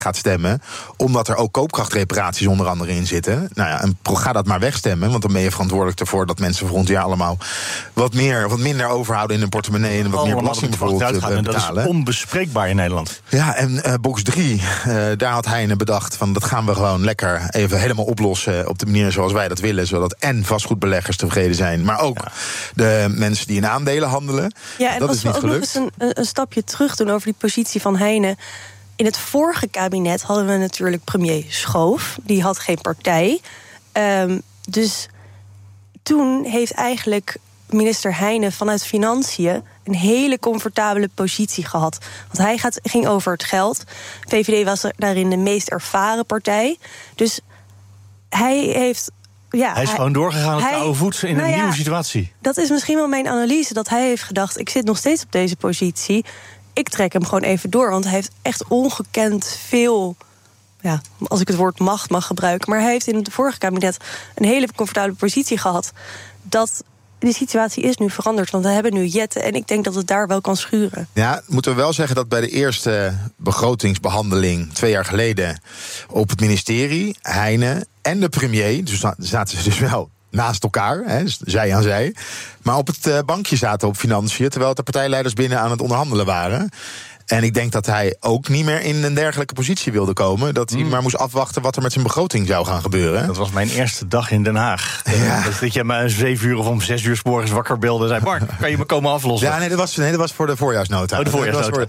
gaat stemmen, omdat er ook koopkrachtreparaties onder andere in zitten. Nou ja, en ga dat maar wegstemmen, want dan ben je verantwoordelijk ervoor dat mensen volgend jaar allemaal wat minder overhouden in hun portemonnee en wat meer belasting bijvoorbeeld betalen. Dat is onbespreekbaar in Nederland. Ja, en box 3, daar had Heijnen bedacht van dat gaan we gewoon lekker even helemaal oplossen op de manier zoals wij dat willen, zodat en vastgoedbeleggers tevreden zijn, maar ook de mensen die in aandelen handelen. Ja, en dat is niet gelukt. Nog eens een stapje terug doen over die positie van Heijnen. In het vorige kabinet hadden we natuurlijk premier Schoof. Die had geen partij. Dus toen heeft eigenlijk minister Heijnen vanuit Financiën een hele comfortabele positie gehad. Want hij ging over het geld. VVD was daarin de meest ervaren partij. Dus hij heeft... Ja, hij is gewoon doorgegaan op de oude voet in een nieuwe situatie. Dat is misschien wel mijn analyse, dat hij heeft gedacht, ik zit nog steeds op deze positie. Ik trek hem gewoon even door, want hij heeft echt ongekend veel, ja, als ik het woord macht mag gebruiken, maar hij heeft in het vorige kabinet een hele comfortabele positie gehad. Die situatie is nu veranderd, want we hebben nu Jette en ik denk dat het daar wel kan schuren. Ja, moeten we wel zeggen dat bij de eerste begrotingsbehandeling 2 jaar geleden op het ministerie, Heijnen en de premier, dus zaten ze dus wel naast elkaar, zij aan zij, maar op het bankje zaten op financiën, terwijl de partijleiders binnen aan het onderhandelen waren. En ik denk dat hij ook niet meer in een dergelijke positie wilde komen. Dat hij maar moest afwachten wat er met zijn begroting zou gaan gebeuren. Dat was mijn eerste dag in Den Haag. Ja. Dat je me 7 uur of om 6 uur 's morgens wakker belde en zei, Mark, kan je me komen aflossen? Ja, nee, dat was voor de voorjaarsnota. Oh, de voorjaarsnota.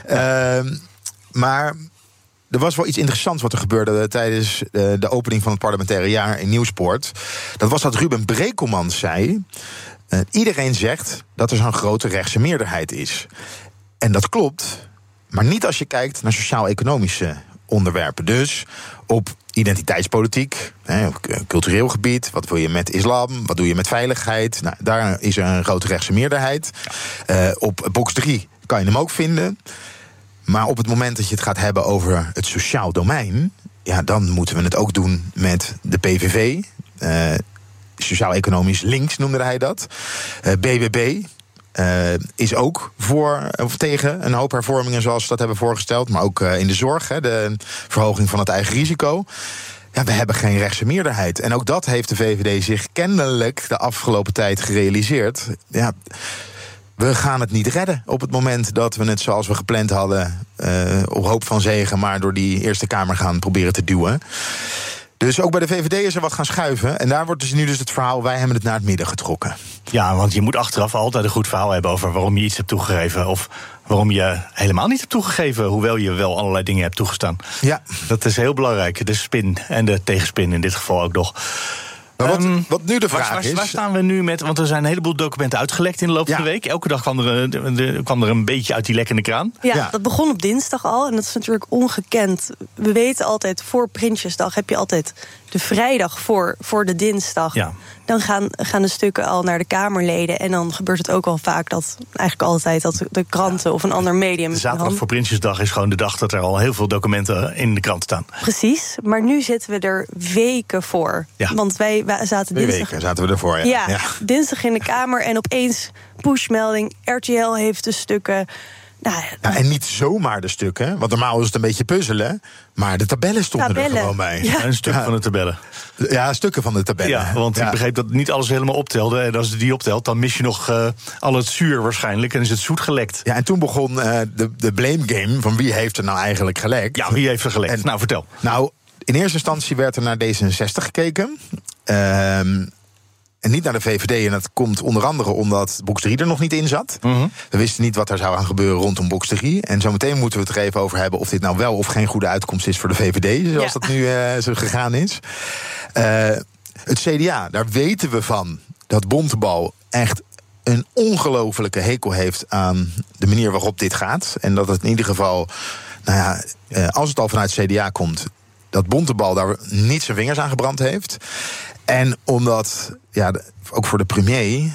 Maar er was wel iets interessants wat er gebeurde tijdens de opening van het parlementaire jaar in Nieuwspoort. Dat was dat Ruben Brekelmans zei, iedereen zegt dat er zo'n grote rechtse meerderheid is. En dat klopt, maar niet als je kijkt naar sociaal-economische onderwerpen. Dus op identiteitspolitiek, op cultureel gebied, wat wil je met islam, wat doe je met veiligheid? Nou, daar is er een grote rechtse meerderheid. Op box 3 kan je hem ook vinden. Maar op het moment dat je het gaat hebben over het sociaal domein, ja, dan moeten we het ook doen met de PVV. Sociaal-economisch links noemde hij dat. BBB is ook voor of tegen een hoop hervormingen zoals we dat hebben voorgesteld. Maar ook in de zorg, de verhoging van het eigen risico. Ja, we hebben geen rechtse meerderheid. En ook dat heeft de VVD zich kennelijk de afgelopen tijd gerealiseerd. Ja, we gaan het niet redden op het moment dat we het zoals we gepland hadden, op hoop van zegen, maar door die Eerste Kamer gaan proberen te duwen. Dus ook bij de VVD is er wat gaan schuiven. En daar wordt dus nu het verhaal, wij hebben het naar het midden getrokken. Ja, want je moet achteraf altijd een goed verhaal hebben over waarom je iets hebt toegegeven. Of waarom je helemaal niet hebt toegegeven, hoewel je wel allerlei dingen hebt toegestaan. Ja. Dat is heel belangrijk, de spin en de tegenspin in dit geval ook nog. Wat nu de vraag is, waar staan we nu met? Want er zijn een heleboel documenten uitgelekt in de loop van de week. Elke dag kwam er een beetje uit die lekkende kraan. Ja, dat begon op dinsdag al. En dat is natuurlijk ongekend. We weten altijd, voor Prinsjesdag heb je altijd de vrijdag voor de dinsdag. Ja. Dan gaan de stukken al naar de Kamerleden. En dan gebeurt het ook al vaak dat eigenlijk altijd dat de kranten of een ander medium. De zaterdag voor Prinsjesdag is gewoon de dag dat er al heel veel documenten in de krant staan. Precies, maar nu zitten we er weken voor. Ja. Want wij zaten dinsdag. 2 weken zaten we ervoor, ja. Dinsdag in de Kamer en opeens pushmelding. RTL heeft de stukken. Nou, ja, en niet zomaar de stukken, want normaal is het een beetje puzzelen. Maar de tabellen stonden er gewoon bij. Ja. Een stuk van de tabellen. Ja, stukken van de tabellen. Ja, want ik begreep dat niet alles helemaal optelde. En als je die optelt, dan mis je nog al het zuur waarschijnlijk. En is het zoet gelekt. Ja, en toen begon de blame game van wie heeft er nou eigenlijk gelekt. Ja, wie heeft er gelekt? Nou, vertel. Nou, in eerste instantie werd er naar D66 gekeken. En niet naar de VVD. En dat komt onder andere omdat box 3 er nog niet in zat. Mm-hmm. We wisten niet wat er zou gaan gebeuren rondom box 3. En zometeen moeten we het er even over hebben of dit nou wel of geen goede uitkomst is voor de VVD. Zoals dat nu zo gegaan is. Het CDA, daar weten we van dat Bontebal echt een ongelofelijke hekel heeft aan de manier waarop dit gaat. En dat het in ieder geval, als het al vanuit het CDA komt, dat Bontebal daar niet zijn vingers aan gebrand heeft. En omdat, ook voor de premier,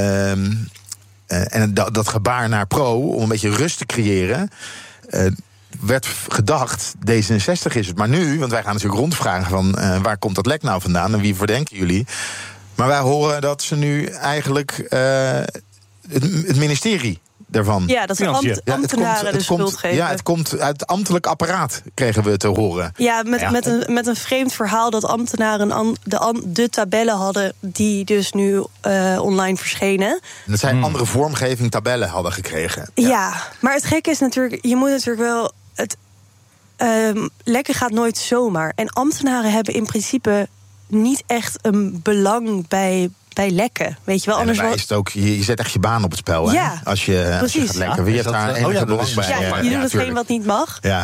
en dat gebaar naar pro, om een beetje rust te creëren, werd gedacht, D66 is het. Maar nu, want wij gaan natuurlijk rondvragen van waar komt dat lek nou vandaan en wie verdenken jullie? Maar wij horen dat ze nu eigenlijk het ministerie daarvan. Ja, dat de ambtenaren de schuld geven. Ja, het komt uit het ambtelijk apparaat, kregen we te horen. Ja, met een vreemd verhaal dat ambtenaren de tabellen hadden die dus nu online verschenen. En dat zij andere vormgeving tabellen hadden gekregen. Ja, maar het gekke is natuurlijk, je moet natuurlijk wel... lekken gaat nooit zomaar. En ambtenaren hebben in principe niet echt een belang bij lekken. Weet je wel? Anders is het ook, je zet echt je baan op het spel. Ja, hè? Als je gaat lekken. Wie hebt daar enige belang bij? Ja, je doet hetgeen wat niet mag. Ja.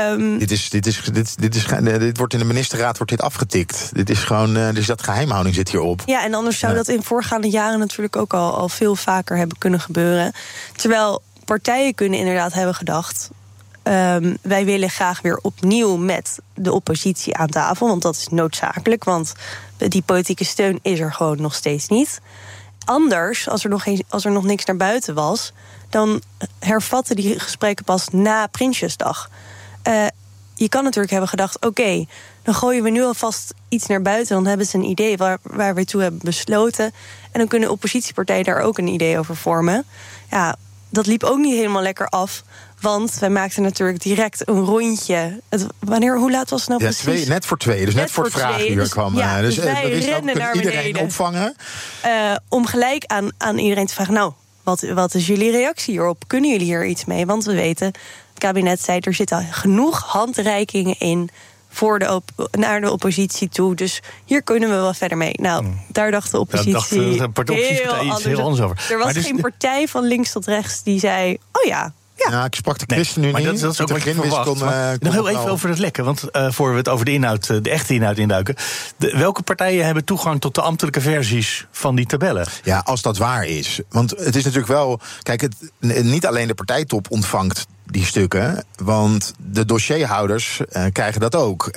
Dit wordt in de ministerraad afgetikt. Dit is gewoon, dus dat geheimhouding zit hierop. Ja, en anders zou dat in voorgaande jaren natuurlijk ook al veel vaker hebben kunnen gebeuren. Terwijl partijen kunnen inderdaad hebben gedacht... wij willen graag weer opnieuw met de oppositie aan tafel. Want dat is noodzakelijk, want die politieke steun is er gewoon nog steeds niet. Anders, als er nog niks naar buiten was... dan hervatten die gesprekken pas na Prinsjesdag. Je kan natuurlijk hebben gedacht... oké, dan gooien we nu alvast iets naar buiten... dan hebben ze een idee waar we toe hebben besloten... en dan kunnen oppositiepartijen daar ook een idee over vormen. Ja, dat liep ook niet helemaal lekker af... Want wij maakten natuurlijk direct een rondje. Hoe laat was het nou precies? Net voor 2, dus net voor het vragenuur kwam. Ja, dus wij er is rennen naar iedereen beneden opvangen. Om gelijk aan iedereen te vragen... nou, wat is jullie reactie hierop? Kunnen jullie hier iets mee? Want we weten, het kabinet zei... er zitten genoeg handreikingen in... naar de oppositie toe. Dus hier kunnen we wel verder mee. Nou, daar dacht de oppositie heel anders over. Er was geen partij van links tot rechts die zei... oh ja... Ja, ik sprak de ChristenUnie. Maar dat is ook wat je verwacht. Nog heel even over het lekken. Want voor we het over de echte inhoud induiken... welke partijen hebben toegang tot de ambtelijke versies van die tabellen? Ja, als dat waar is. Want het is natuurlijk wel... Kijk, niet alleen de partijtop ontvangt die stukken... want de dossierhouders krijgen dat ook.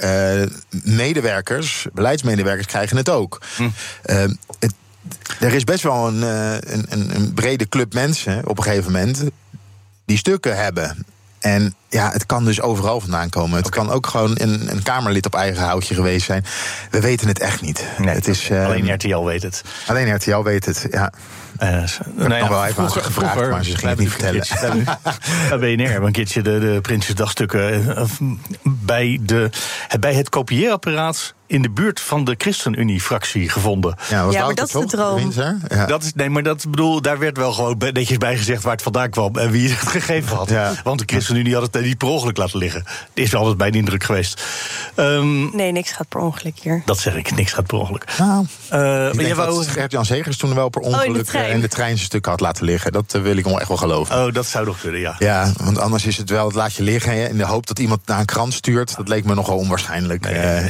Beleidsmedewerkers krijgen het ook. Er is best wel een brede club mensen op een gegeven moment... die stukken hebben. En ja, het kan dus overal vandaan komen. Het kan ook gewoon een Kamerlid op eigen houtje geweest zijn. We weten het echt niet. Nee, het is, alleen RTL weet het. Alleen RTL weet het, ja. Ik heb nog wel even gevraagd, maar ze gingen het niet vertellen. Bij BNR hebben een keertje de Prinsjesdagstukken... bij het kopieerapparaat... in de buurt van de ChristenUnie-fractie gevonden. Ja, maar dat is de droom. Ja. Daar werd wel gewoon netjes bij gezegd waar het vandaan kwam... en wie het gegeven had. Ja. Want de ChristenUnie had het niet per ongeluk laten liggen. Dat is altijd mijn indruk geweest. Nee, niks gaat per ongeluk hier. Dat zeg ik, niks gaat per ongeluk. Gert-Jan Segers toen wel per ongeluk... in de trein zijn stuk had laten liggen. Dat wil ik nog echt wel geloven. Oh, dat zou nog kunnen, ja. Ja, want anders is het wel, het laat je liggen... in de hoop dat iemand naar een krant stuurt. Dat leek me nogal onwaarschijnlijk.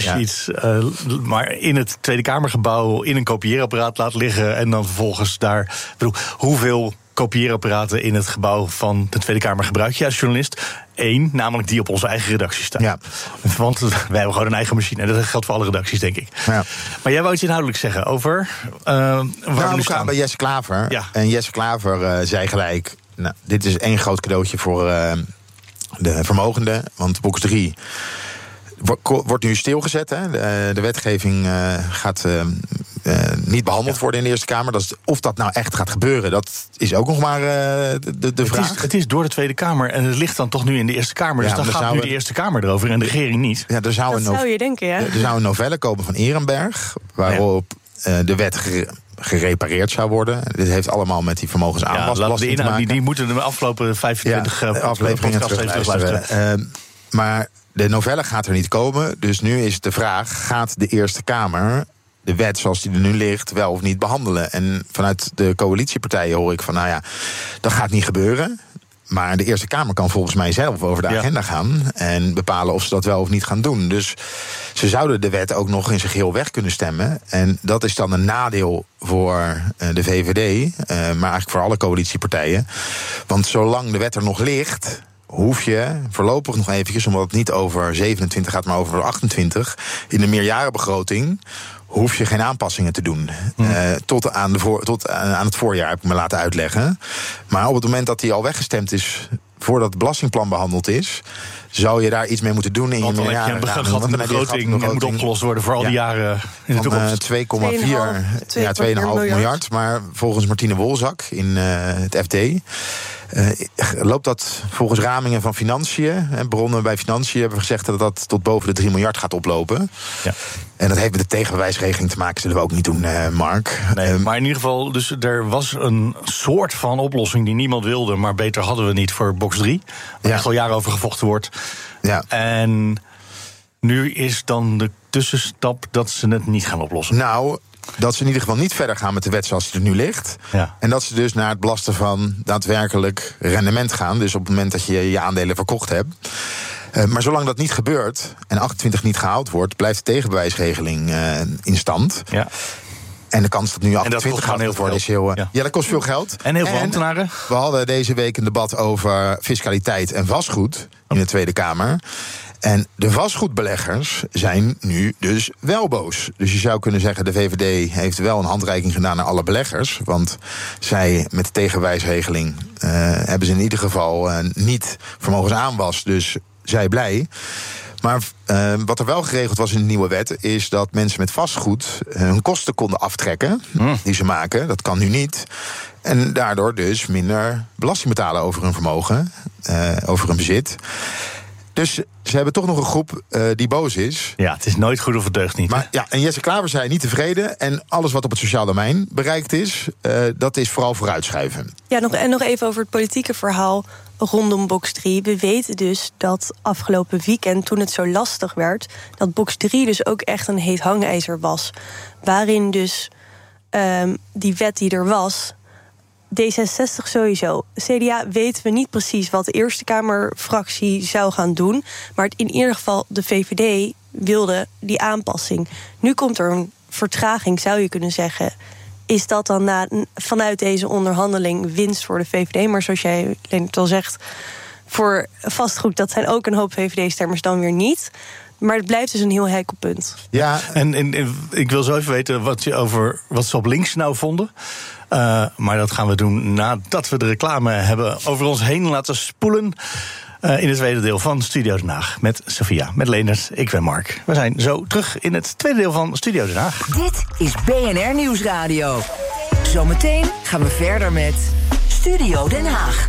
Maar in het Tweede Kamergebouw... in een kopieerapparaat laat liggen... en dan vervolgens daar... hoeveel kopieerapparaten in het gebouw van de Tweede Kamer gebruik je als journalist? 1, namelijk die op onze eigen redactie staan. Ja. Want wij hebben gewoon een eigen machine. En dat geldt voor alle redacties, denk ik. Ja. Maar jij wou iets inhoudelijk zeggen over... waar we nu staan bij Jesse Klaver. Ja. En Jesse Klaver zei gelijk... Nou, dit is 1 groot cadeautje voor de vermogenden. Want box 3... wordt nu stilgezet. Hè? De wetgeving gaat niet behandeld worden in de Eerste Kamer. Of dat nou echt gaat gebeuren, dat is ook nog maar de vraag. Het is door de Tweede Kamer en het ligt dan toch nu in de Eerste Kamer. Dus dan gaat nu de Eerste Kamer erover en de regering niet. Ja, dat zou je denken, ja. Er zou een novelle komen van Ehrenberg... waarop de wet gerepareerd zou worden. Dit heeft allemaal met die vermogensaanwasbelasting te maken. Die moeten de afgelopen 25 afleveringen terugluisteren. Maar de novelle gaat er niet komen. Dus nu is de vraag, gaat de Eerste Kamer de wet zoals die er nu ligt wel of niet behandelen? En vanuit de coalitiepartijen hoor ik van, nou ja, dat gaat niet gebeuren. Maar de Eerste Kamer kan volgens mij zelf over de agenda gaan... en bepalen of ze dat wel of niet gaan doen. Dus ze zouden de wet ook nog in zijn geheel weg kunnen stemmen. En dat is dan een nadeel voor de VVD... maar eigenlijk voor alle coalitiepartijen. Want zolang de wet er nog ligt... hoef je voorlopig nog eventjes, omdat het niet over 27 gaat... maar over 28, in de meerjarenbegroting... hoef je geen aanpassingen te doen. Tot aan het voorjaar, heb ik me laten uitleggen. Maar op het moment dat die al weggestemd is... voordat het belastingplan behandeld is... zou je daar iets mee moeten doen in je meerjaren. Want dan heb je een begroting die moet opgelost worden... voor al die jaren in de toekomst. 2,5 miljard. Maar volgens Martine Wolzak in het FD... Loopt dat volgens ramingen van Financiën? Bronnen bij Financiën hebben gezegd dat dat tot boven de 3 miljard gaat oplopen. Ja. En dat heeft met de tegenbewijsregeling te maken, zullen we ook niet doen, Mark. Nee, maar in ieder geval, dus er was een soort van oplossing die niemand wilde, maar beter hadden we niet voor box 3. Waar echt al jaren over gevochten wordt. Ja. En nu is dan de tussenstap dat ze het niet gaan oplossen. Nou, dat ze in ieder geval niet verder gaan met de wet zoals die er nu ligt. Ja. En dat ze dus naar het belasten van daadwerkelijk rendement gaan. Dus op het moment dat je je aandelen verkocht hebt. Maar zolang dat niet gebeurt en 28 niet gehaald wordt, blijft de tegenbewijsregeling in stand. Ja. En de kans dat nu 28 gehaald wordt is heel... Ja, dat kost veel geld. En heel veel ambtenaren. We hadden deze week een debat over fiscaliteit en vastgoed in de Tweede Kamer. En de vastgoedbeleggers zijn nu dus wel boos. Dus je zou kunnen zeggen, de VVD heeft wel een handreiking gedaan naar alle beleggers. Want zij, met de tegenbewijsregeling, hebben ze in ieder geval niet vermogensaanwas. Dus zij blij. Maar wat er wel geregeld was in de nieuwe wet, is dat mensen met vastgoed hun kosten konden aftrekken die ze maken. Dat kan nu niet. En daardoor dus minder belasting betalen over hun vermogen, over hun bezit. Dus ze hebben toch nog een groep die boos is. Ja, het is nooit goed of het deugt niet. Maar, ja, en Jesse Klaver zei niet tevreden. En alles wat op het sociaal domein bereikt is, dat is vooral vooruitschuiven. Ja, nog even over het politieke verhaal rondom box 3. We weten dus dat afgelopen weekend, toen het zo lastig werd, dat box 3 dus ook echt een heet hangijzer was. Waarin dus die wet die er was, D66 sowieso. CDA weten we niet precies wat de Eerste Kamerfractie zou gaan doen. Maar in ieder geval, de VVD wilde die aanpassing. Nu komt er een vertraging, zou je kunnen zeggen. Is dat dan vanuit deze onderhandeling winst voor de VVD? Maar zoals jij, Leendert, al zegt, voor vastgoed, dat zijn ook een hoop VVD-stemmers dan weer niet. Maar het blijft dus een heel heikel punt. Ja, en ik wil zo even weten wat ze op links nou vonden. Maar dat gaan we doen nadat we de reclame hebben over ons heen laten spoelen. In het tweede deel van Studio Den Haag. Met Sophia, met Leendert, ik ben Mark. We zijn zo terug in het tweede deel van Studio Den Haag. Dit is BNR Nieuwsradio. Zometeen gaan we verder met Studio Den Haag.